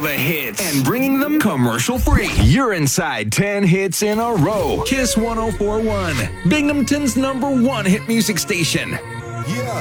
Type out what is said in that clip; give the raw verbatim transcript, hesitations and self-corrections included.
the hits and bringing them commercial free. You're inside ten hits in a row. Kiss one oh four point one, Binghamton's number one hit music station. Yeah.